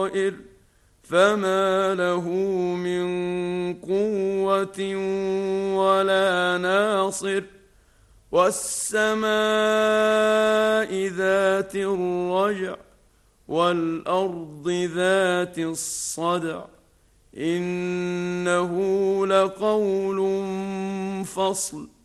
فما له من قوة ولا ناصر والسماء ذات الرجع والأرض ذات الصدع إنه لقول فصل